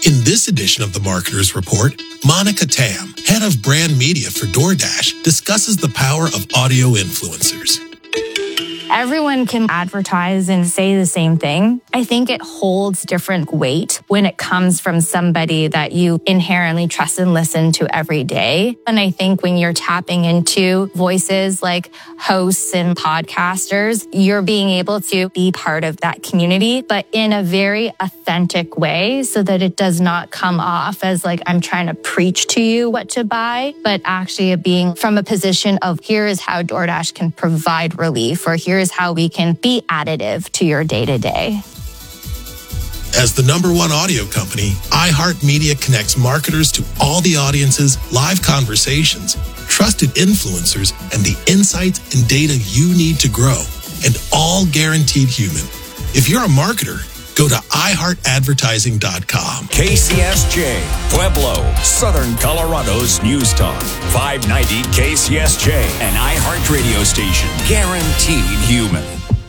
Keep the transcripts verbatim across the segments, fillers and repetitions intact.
In this edition of the Marketer's Report, Monica Tam, head of brand media for DoorDash, discusses the power of audio influencers. Everyone can advertise and say the same thing. I think it holds different weight when it comes from somebody that you inherently trust and listen to every day. And I think when you're tapping into voices like hosts and podcasters, you're being able to be part of that community, but in a very authentic way so that it does not come off as like I'm trying to preach to you what to buy, but actually being from a position of here is how DoorDash can provide relief, or here is how we can be additive to your day-to-day. As the number one audio company, iHeartMedia connects marketers to all the audiences, live conversations, trusted influencers, and the insights and data you need to grow, and all guaranteed human. If you're a marketer, go to i heart advertising dot com. K C S J, Pueblo, Southern Colorado's News Talk. five ninety K C S J, an iHeart radio station. Guaranteed human.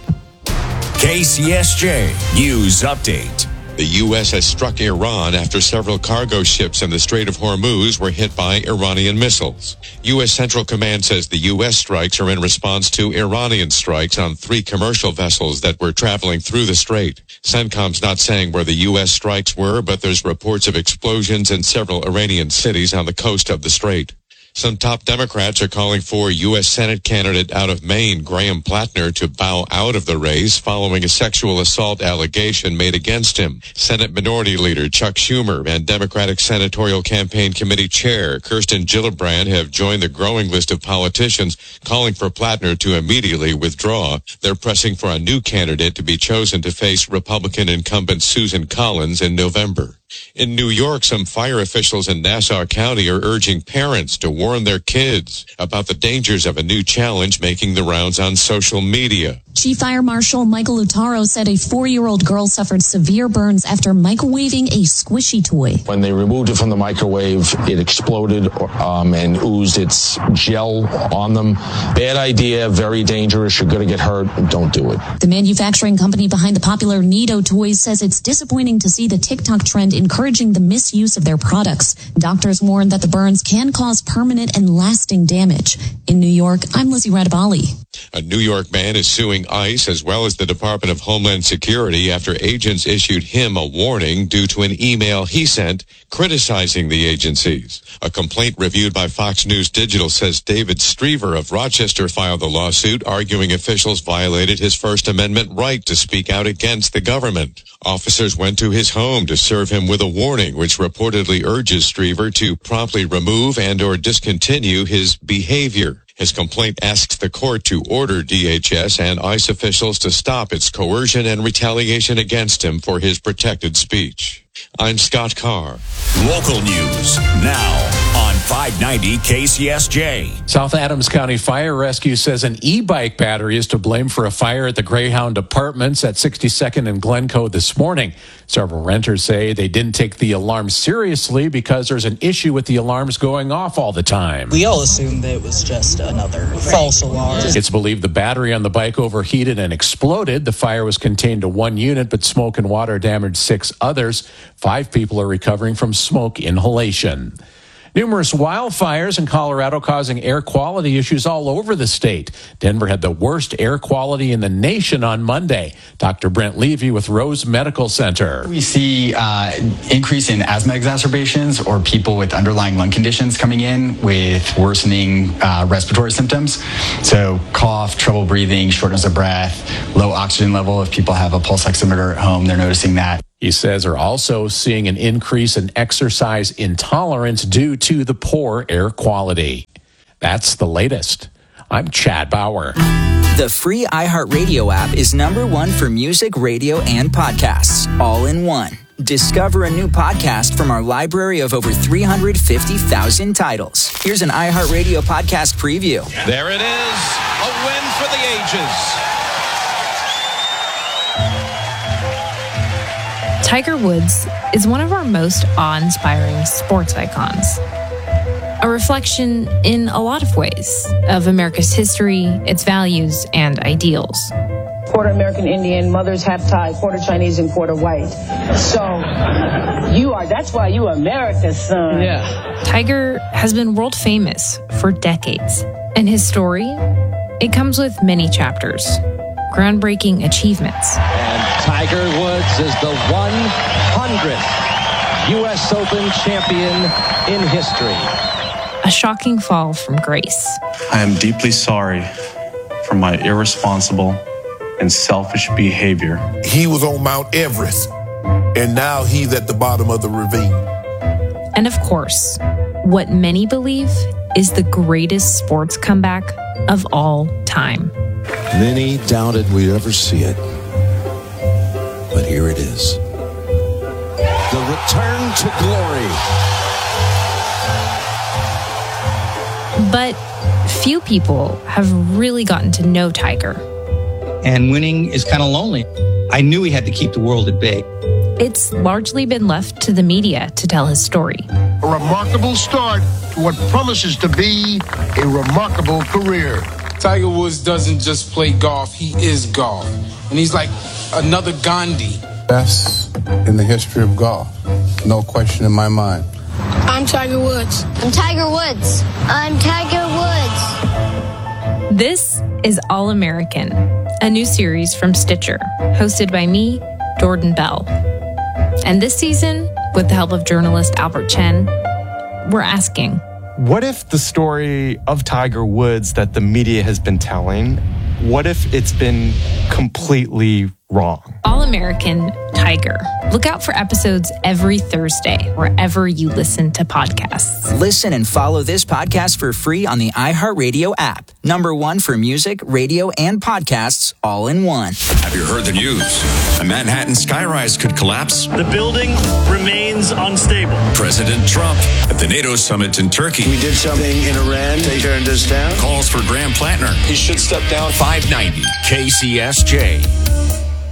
K C S J News Update. The U S has struck Iran after several cargo ships in the Strait of Hormuz were hit by Iranian missiles. U S Central Command says the U S strikes are in response to Iranian strikes on three commercial vessels that were traveling through the strait. CENTCOM's not saying where the U S strikes were, but there's reports of explosions in several Iranian cities on the coast of the strait. Some top Democrats are calling for U S Senate candidate out of Maine, Graham Plattner, to bow out of the race following a sexual assault allegation made against him. Senate Minority Leader Chuck Schumer and Democratic Senatorial Campaign Committee Chair Kirsten Gillibrand have joined the growing list of politicians calling for Plattner to immediately withdraw. They're pressing for a new candidate to be chosen to face Republican incumbent Susan Collins in November. In New York, some fire officials in Nassau County are urging parents to warn their kids about the dangers of a new challenge making the rounds on social media. Chief Fire Marshal Michael Lutaro said a four-year-old girl suffered severe burns after microwaving a squishy toy. When they removed it from the microwave, it exploded um, and oozed its gel on them. Bad idea, very dangerous. You're going to get hurt. Don't do it. The manufacturing company behind the popular Nido toys says it's disappointing to see the TikTok trend encouraging the misuse of their products. Doctors warn that the burns can cause permanent and lasting damage. In New York, I'm Lizzie Radabali. A New York man is suing ICE as well as the Department of Homeland Security after agents issued him a warning due to an email he sent criticizing the agencies. A complaint reviewed by Fox News Digital says David Strever of Rochester filed the lawsuit, arguing officials violated his First Amendment right to speak out against the government. Officers went to his home to serve him with a warning, which reportedly urges Strever to promptly remove and or discontinue his behavior. His complaint asks the court to order D H S and ICE officials to stop its coercion and retaliation against him for his protected speech. I'm Scott Carr. Local news now on five ninety K C S J. South Adams County Fire Rescue says an e-bike battery is to blame for a fire at the Greyhound Apartments at sixty-second and Glencoe this morning. Several renters say they didn't take the alarm seriously because there's an issue with the alarms going off all the time. We all assumed that it was just another false alarm. It's believed the battery on the bike overheated and exploded. The fire was contained to one unit, but smoke and water damaged six others. Five people are recovering from smoke inhalation. Numerous wildfires in Colorado causing air quality issues all over the state. Denver had the worst air quality in the nation on Monday. Doctor Brent Levy with Rose Medical Center. We see uh, increase in asthma exacerbations or people with underlying lung conditions coming in with worsening uh, respiratory symptoms. So cough, trouble breathing, shortness of breath, low oxygen level. If people have a pulse oximeter at home, they're noticing that. He says they're also seeing an increase in exercise intolerance due to the poor air quality. That's the latest. I'm Chad Bauer. The free iHeartRadio app is number one for music, radio, and podcasts, all in one. Discover a new podcast from our library of over three hundred fifty thousand titles. Here's an iHeartRadio podcast preview. There it is, a win for the ages. Tiger Woods is one of our most awe-inspiring sports icons. A reflection in a lot of ways of America's history, its values, and ideals. For American Indian, mother's half Thai, quarter Chinese, and quarter white. So you are, that's why you are America's son. Yeah. Tiger has been world famous for decades. And his story, it comes with many chapters, groundbreaking achievements. And Tiger Woods is the one hundredth U S Open champion in history. A shocking fall from grace. I am deeply sorry for my irresponsible and selfish behavior. He was on Mount Everest, and now he's at the bottom of the ravine. And of course, what many believe is the greatest sports comeback of all time. Many doubted we'd ever see it, but here it is. The return to glory. But few people have really gotten to know Tiger. And winning is kind of lonely. I knew he had to keep the world at bay. It's largely been left to the media to tell his story. A remarkable start to what promises to be a remarkable career. Tiger Woods doesn't just play golf, he is golf. And he's like another Gandhi. Best in the history of golf. No question in my mind. I'm Tiger Woods. I'm Tiger Woods. I'm Tiger Woods. This is All American, a new series from Stitcher, hosted by me, Jordan Bell. And this season, with the help of journalist Albert Chen, we're asking, what if the story of Tiger Woods that the media has been telling, what if it's been completely wrong? All American Tiger. Look out for episodes every Thursday, wherever you listen to podcasts. Listen and follow this podcast for free on the iHeartRadio app. Number one for music, radio, and podcasts all in one. Have you heard the news? A Manhattan skyrise could collapse. The building remains unstable. President Trump at the NATO summit in Turkey. We did something in Iran. They turned us down. Calls for Graham Plattner. He should step down. five ninety K C S J.